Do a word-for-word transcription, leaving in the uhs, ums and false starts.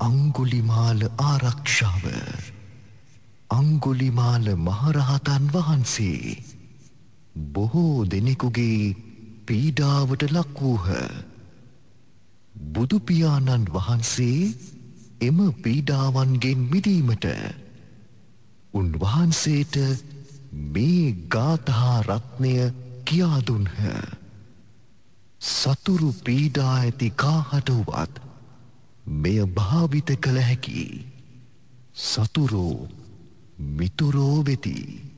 අංගුලිමාල ආරක්ෂාව. අංගුලිමාල මහරහතන් වහන්සේ බොහෝ දෙනෙකුගේ පීඩාවට ලක් වූහ. බුදුපියාණන් වහන්සේ එම පීඩාවන්ගෙන් මිදීමට උන්වහන්සේට මේ ගාථා රත්නය කියා දුන්හ. සතුරු පීඩා ඇති කාහට වුවත් මෙය භාවිත කළ හැකි. සතුරෝ මිතුරෝ වෙති.